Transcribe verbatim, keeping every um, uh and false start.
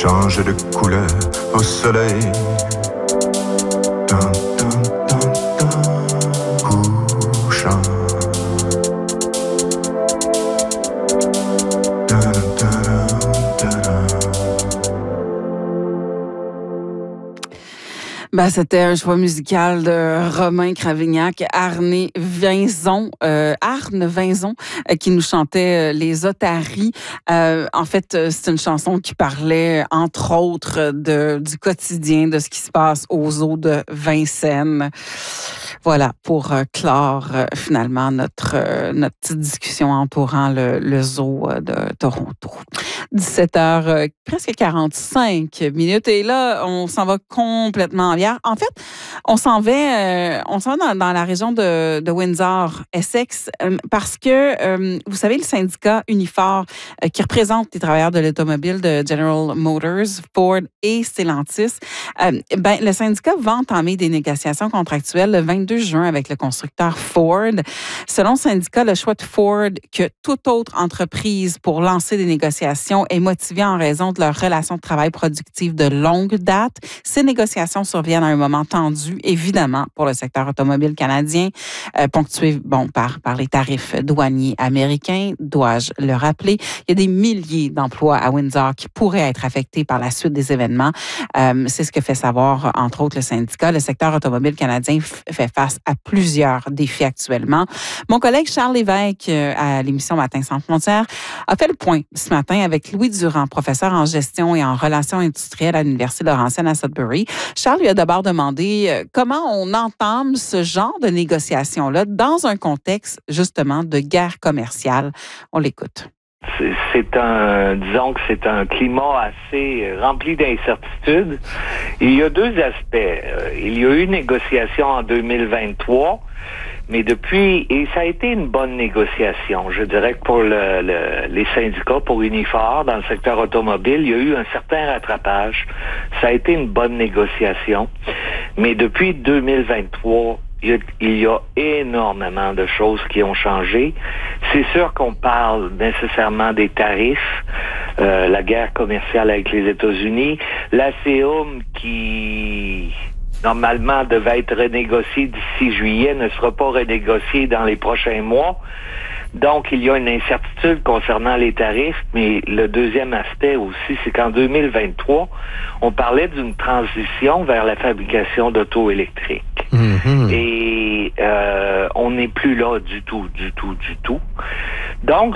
change de couleur au soleil. Dun, dun, dun, dun, couchant. Dun, dun, dun, dun. Ben, c'était un choix musical de Romain Cravignac, Arne Vinzon, euh, Arne Vinzon, euh, qui nous chantait euh, les Otaries. Euh, en fait, euh, c'est une chanson qui parlait, entre autres, de, du quotidien, de ce qui se passe aux eaux de Vincennes. Voilà, pour euh, clore euh, finalement notre, euh, notre petite discussion entourant le, le zoo euh, de Toronto. dix-sept heures, euh, presque quarante-cinq minutes. Et là, on s'en va complètement en bière. En fait, on s'en va, euh, on s'en va dans, dans la région de, de Windsor, Essex, euh, parce que, euh, vous savez, le syndicat Unifor, euh, qui représente les travailleurs de l'automobile de General Motors, Ford et Stellantis, euh, ben, le syndicat va entamer des négociations contractuelles le vingt-deux juin avec le constructeur Ford. Selon le syndicat, le choix de Ford que toute autre entreprise pour lancer des négociations est motivé en raison de leur relation de travail productive de longue date. Ces négociations surviennent à un moment tendu, évidemment, pour le secteur automobile canadien, euh, ponctué bon, par, par les tarifs douaniers américains, dois-je le rappeler. Il y a des milliers d'emplois à Windsor qui pourraient être affectés par la suite des événements. Euh, c'est ce que fait savoir, entre autres, le syndicat. Le secteur automobile canadien f- fait face à plusieurs défis actuellement. Mon collègue Charles Lévesque, euh, à l'émission Matin sans frontières, a fait le point ce matin avec Louis Durand, professeur en gestion et en relations industrielles à l'Université Laurentienne à Sudbury. Charles lui a d'abord demandé euh, comment on entame ce genre de négociation-là dans un contexte, justement, de guerre commerciale. On l'écoute. C'est, c'est un, disons que c'est un climat assez rempli d'incertitudes. Il y a deux aspects. Il y a eu une négociation en deux mille vingt-trois, mais depuis, et ça a été une bonne négociation, je dirais que pour le, le, les syndicats, pour Unifor, dans le secteur automobile, il y a eu un certain rattrapage. Ça a été une bonne négociation. Mais depuis deux mille vingt-trois, il y a, il y a énormément de choses qui ont changé. C'est sûr qu'on parle nécessairement des tarifs, euh, la guerre commerciale avec les États-Unis, la C E U M qui normalement devait être renégociée d'ici juillet ne sera pas renégociée dans les prochains mois. Donc, il y a une incertitude concernant les tarifs, mais le deuxième aspect aussi, c'est qu'en deux mille vingt-trois, on parlait d'une transition vers la fabrication d'auto électriques. Mm-hmm. Et euh, on n'est plus là du tout, du tout, du tout. Donc,